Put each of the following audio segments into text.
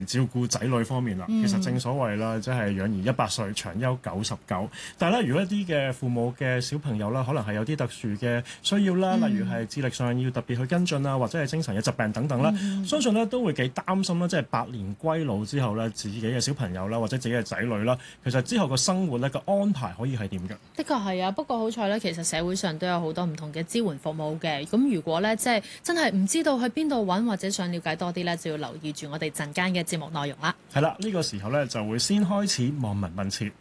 照顧仔女方面啦，其實正所謂啦，即係養兒100歲，長憂99。但係咧，如果一啲嘅父母嘅小朋友啦，可能係有啲特殊嘅需要啦，例如係智力上要特別去跟進啊，或者係精神嘅疾病等等啦，相信咧都會幾擔心啦，即係百年歸老之後咧，自己嘅小朋友啦，或者自己嘅仔女啦，其實之後個生活咧個安排可以係點嘅？ 的確係啊，不過好彩咧，其實社會上都有好多唔同嘅支援服務嘅。咁如果咧即係真係唔知道去邊度揾，或者想了解多啲咧，就要留意住我哋陣間嘅節目內容啦。 係啦，呢個時候咧就會先開始望聞問切。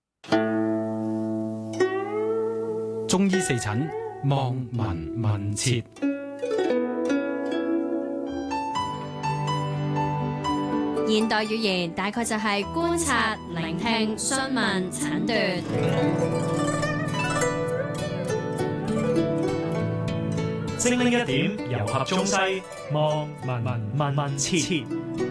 中醫四診望聞問切。 現代語言大概就係觀察、聆聽、詢問、診斷。 精靈一點，糅合中西，望聞問切。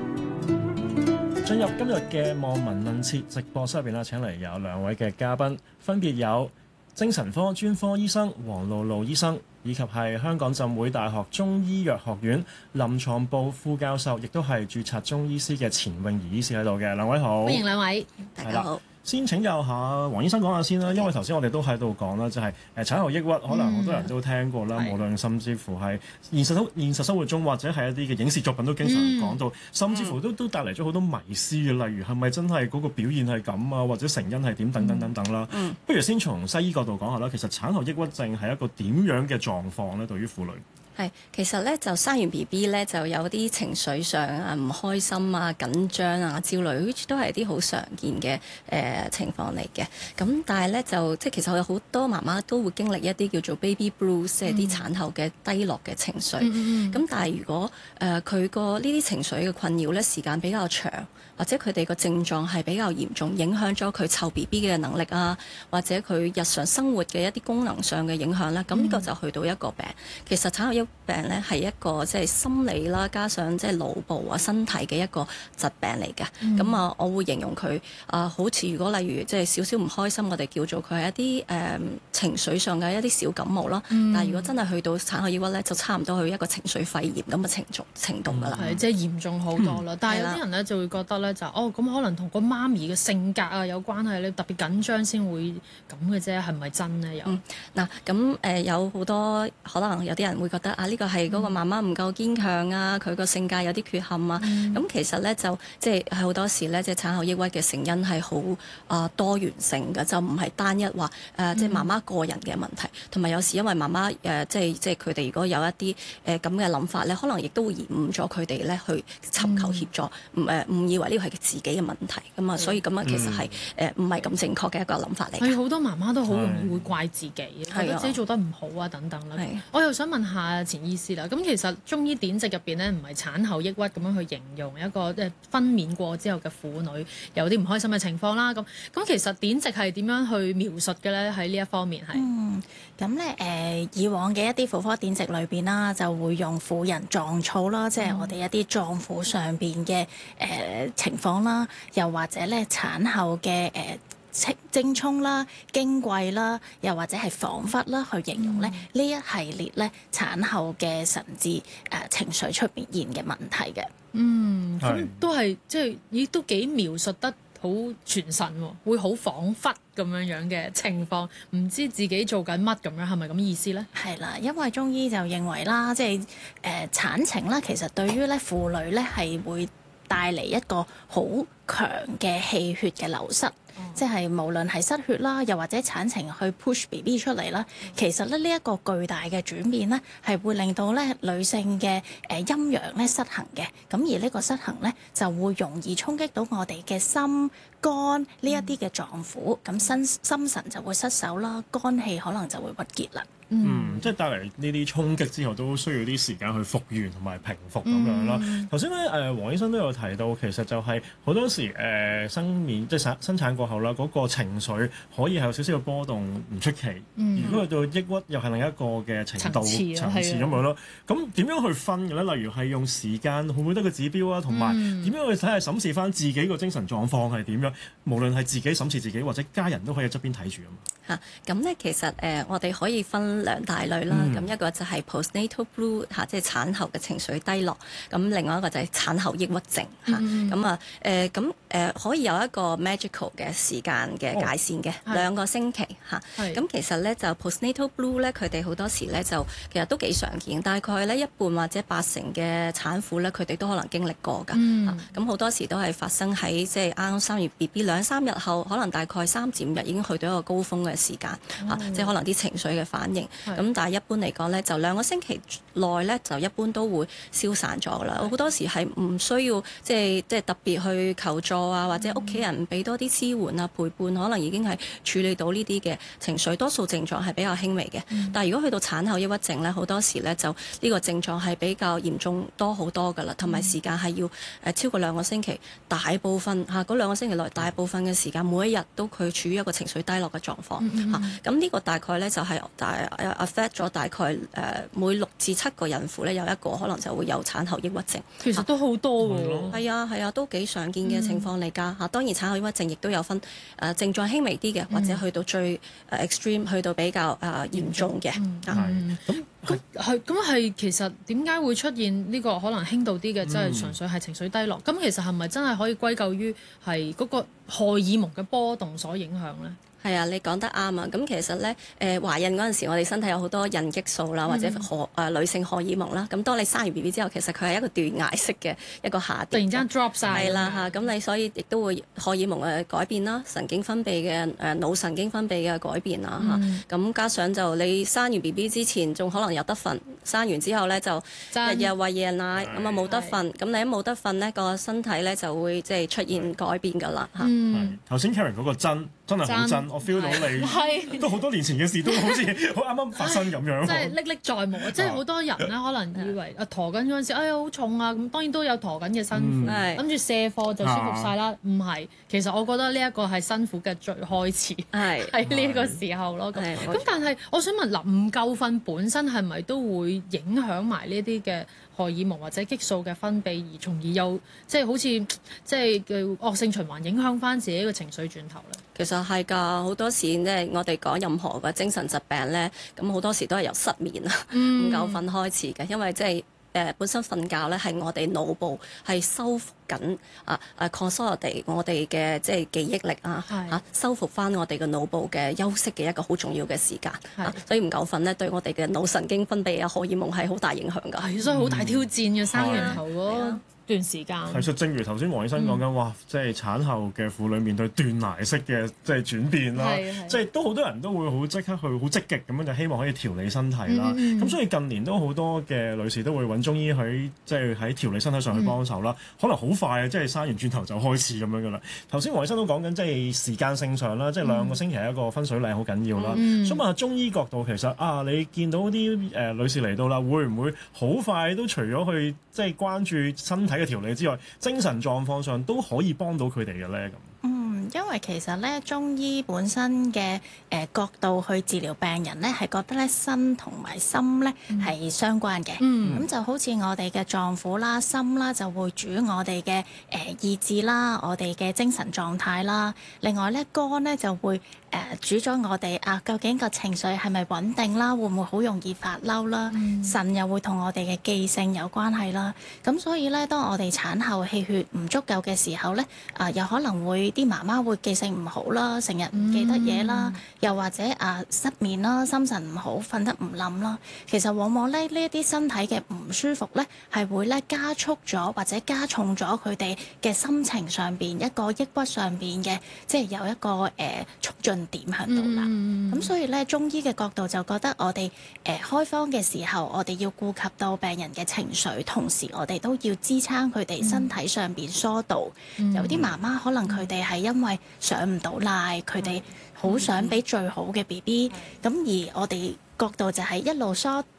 進入今日嘅望聞問切直播室入邊啦，請嚟有2位嘅嘉賓，分別有精神科專科醫生黃露露醫生，以及係香港浸會大學中醫藥學院臨床部副教授，亦都係註冊中醫師嘅錢詠儀醫師喺度嘅。2位好， 歡迎2位， 大家好。 先請教下黃醫生講下先啦，因為頭先我哋都喺度講啦，就係產後抑鬱，可能好多人都聽過啦，無論甚至乎係現實生活中或者係一啲嘅影視作品都經常講到，甚至乎都帶嚟咗好多迷思嘅，例如係咪真係嗰個表現係咁啊，或者成因係點等等等等啦。不如先從西醫角度講下啦，其實產後抑鬱症係一個點樣嘅狀況咧？對於婦女？ 係，其實咧就生完 BB 咧就有啲情緒上啊唔開心啊緊張啊焦慮，都係啲好常見嘅情況嚟嘅。咁但係咧就即係其實有好多媽媽都會經歷一啲叫做 baby blues，即係啲產後嘅低落嘅情緒。咁但係如果佢個呢啲情緒嘅困擾咧時間比較長，或者佢哋個症狀係比較嚴重，影響咗佢湊 BB 嘅能力啊，或者佢日常生活嘅一啲功能上嘅影響啦，咁呢個就去到一個病。其實產後抑鬱病咧係一個即係心理啦，加上即係腦部啊身體嘅一個疾病嚟嘅。咁我會形容佢好似如果例如即係少少唔開心，我哋叫做佢係一啲情緒上嘅一啲小感冒啦。但係如果真係去到產後抑鬱咧，就差唔多去一個情緒肺炎咁嘅程度㗎啦。 係即係嚴重好多啦。但係有啲人咧就會覺得咧就咁可能同個媽咪嘅性格啊有關係咧，特別緊張先會咁嘅啫，係咪真咧？ 咁有好多可能有啲人會覺得呢個係嗰個媽媽唔夠堅強啊，佢個性格有啲缺陷啊。咁其實咧就即係好多時咧，即係產後抑鬱嘅成因係好多元性嘅，就唔係單一話即係媽媽個人嘅問題，同埋有時因為媽媽即係佢哋如果有一啲咁嘅諗法咧，可能亦都會延誤咗佢哋咧去尋求協助，誤以為呢個係自己嘅問題咁啊，所以咁樣其實係唔係咁正確嘅一個諗法嚟。 係好多媽媽都好容易會怪自己，覺得自己做得唔好啊等等啦。我又想問下錢醫師啦，咁其實中醫典籍入邊咧，唔係產後抑鬱咁樣去形容一個分娩過之後嘅婦女有啲唔開心嘅情況啦。咁其實典籍係點樣去描述嘅咧？喺呢一方面係咁咧以往嘅一啲婦科典籍裏邊啦，就會用婦人臟操啦，即係我哋一啲臟腑上邊嘅情況啦，又或者咧產後嘅精衝啦、經悸啦，又或者係恍惚啦，去形容咧呢一系列咧產後嘅神志情緒出邊現嘅問題嘅。 咁都係即係亦都幾描述得好全神喎，會好恍惚咁樣嘅情況，唔知自己做緊乜咁樣，係咪咁意思咧？ 係啦，因為中醫就認為啦，即係產程啦，其實對於咧婦女咧係會帶嚟一個好強嘅氣血嘅流失。即係無論係失血啦，又或者產程去 push BB 出嚟啦，其實咧呢一個巨大嘅轉變咧，係會令到咧女性嘅陰陽咧失衡嘅。咁而呢個失衡咧，就會容易衝擊到我哋嘅心肝呢一啲嘅臟腑，咁心神就會失守啦，肝氣可能就會鬱結啦。 即係帶嚟呢啲衝擊之後，都需要啲時間去復原同埋平復咁樣啦。頭先咧黃醫生都有提到，其實就係好多時生產過後啦。 啦，嗰個情緒可以係有少少嘅波動，唔出奇。如果去到抑鬱，又係另一個嘅程度層次咁樣咯。咁點樣去分嘅咧？例如係用時間會唔會得個指標啊？同埋點樣去睇下審視翻自己個精神狀況係點樣？無論係自己審視自己，或者家人都可以喺側邊睇住啊嘛。 咁咧其實我哋可以分兩大類啦。咁一個就係 postnatal blue 即係產後嘅情緒低落。咁另外一個就係產後抑鬱症可以有一個 magical 嘅時間嘅界線嘅2個星期咁其實咧就 postnatal blue 咧，佢哋好多時咧就其實都幾常見，大概咧1半或者80%嘅產婦咧，佢哋都可能經歷過㗎。咁好多時都係發生喺即係啱生完 BB 2-3日後，可能大概3至5日已經去到一個高峰嘅時間即係可能啲情緒嘅反應。咁但係一般嚟講咧，就2個星期內咧就一般都會消散咗啦。好多時係唔需要即係特別去求助啊，或者屋企人俾多啲支援啊、陪伴，可能已經係處理到呢啲嘅情緒。多數症狀係比較輕微嘅，但係如果去到產後抑鬱症咧，好多時咧就呢個症狀係比較嚴重多好多㗎啦，同埋時間係要超過2個星期，大部分嗰2個星期內大部分嘅時間，每一日都佢處於一個情緒低落嘅狀況咁呢個大概咧就係affect 咗大概每6至7個孕婦咧有一個可能就會有產後抑鬱症。 其實都好多喎。 係啊，都幾常見嘅情況嚟㗎當然產後抑鬱症亦都有分症狀輕微啲嘅，或者去到最extreme 去到比較嚴重嘅。 咁係其實點解會出現呢個可能輕度啲嘅，即係純粹係情緒低落？咁其實係咪真係可以歸咎於係嗰個荷爾蒙嘅波動所影響咧？ 係啊，你講得啱啊！咁其實咧，懷孕嗰陣時，我哋身體有好多孕激素啦，或者女性荷爾蒙啦。咁當你生完 BB 之後，其實佢係一個斷崖式嘅一個下跌， 突然間 drop 晒。 係啦咁你所以亦都會荷爾蒙嘅改變啦，神經分泌嘅腦神經分泌嘅改變啦咁加上就你生完 BB 之前仲可能有得瞓，生完之後咧就日日餵夜奶，咁冇得瞓。咁你一冇得瞓咧，個身體咧就會即係出現改變㗎啦頭先 Karen 嗰個真係好真，我 feel 到你都好多年前嘅事，都好似好啱啱發生咁樣。 即係歷歷在目即係好多人咧，可能以為陀緊嗰陣時，哎呀好重啊！咁當然都有陀緊嘅辛苦，諗住卸貨就舒服晒啦。唔係，其實我覺得呢一個係辛苦嘅最開始，喺呢個時候咯。咁但係我想問唔夠瞓本身係咪都會影響埋呢啲嘅荷爾蒙或者激素嘅分泌，而從而又即係好似即係嘅惡性循環影響翻自己嘅情緒轉頭咧？ 其實係㗎，好多時咧，我哋講任何嘅精神疾病咧，咁好多時都係由失眠唔夠瞓開始嘅，因為即係本身瞓覺咧係我哋腦部係修復緊consolidate我哋嘅即係記憶力修復翻我哋嘅腦部嘅休息嘅一個好重要嘅時間所以唔夠瞓咧對我哋嘅腦神經分泌荷爾蒙係好大影響㗎。 所以好大挑戰嘅生完頭嗰段時間。 其實正如頭先黃醫生講緊，哇！即係產後嘅婦女面對斷崖式嘅即係轉變啦，即係都好多人都會好即刻去好積極咁樣就希望可以調理身體啦。咁所以近年都好多嘅女士都會揾中醫喺即係喺調理身體上去幫手啦。可能好快即係生完轉頭就開始咁樣噶啦。頭先黃醫生都講緊即係時間性上啦，即係2個星期一個分水嶺好緊要啦。想問下中醫角度，其實你見到啲女士嚟到啦，會唔會好快都除咗去即係關注身體嘅調理之外，精神狀況上都可以幫到佢哋嘅咧？咁因為其實咧，中醫本身嘅角度去治療病人咧，係覺得咧身同埋心咧係相關嘅。咁就好似我哋嘅臟腑啦、心啦，就會主我哋嘅意志啦、我哋嘅精神狀態啦。另外咧，肝咧就會主咗我哋究竟個情緒係咪穩定啦？會唔會好容易發嬲啦？腎又會同我哋嘅記性有關係啦。咁所以咧，當我哋產後氣血唔足夠嘅時候咧，有可能會啲媽媽會記性唔好啦，成日唔記得嘢啦，又或者失眠啦，心神唔好，瞓得唔冧啦。其實往往咧呢一啲身體嘅唔舒服咧，係會咧加速咗或者加重咗佢哋嘅心情上邊一個抑鬱上邊嘅，即係有一個促進點喺度啦。咁所以咧，中醫嘅角度就覺得我哋開方嘅時候，我哋要顧及到病人嘅情緒，同時我哋都要支撐佢哋身體上邊疏導。有啲媽媽可能佢哋係因為上唔到奶，佢哋好想俾最好嘅 BB，咁而我哋角度就係一路疏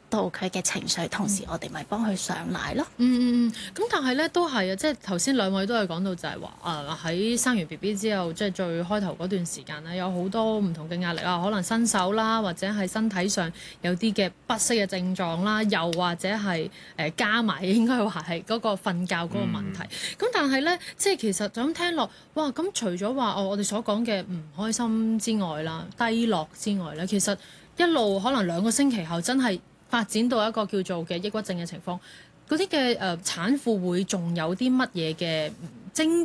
到佢嘅情緒，同時我哋咪幫佢上奶咯。 咁但係咧都係啊，即係頭先兩位都係講到就係話喺生完 BB 之後，即係最開頭嗰段時間咧，有好多唔同嘅壓力啊，可能新手啦，或者係身體上有啲嘅不適嘅症狀啦，又或者係加埋應該話係嗰個瞓覺嗰個問題。咁但係咧，即係其實就咁聽落，哇！咁除咗話我哋所講嘅唔開心之外啦，低落之外咧，其實一路可能2個星期後真係發展到一個叫做嘅抑鬱症嘅情況，嗰啲嘅產婦會仲有啲乜嘢嘅徵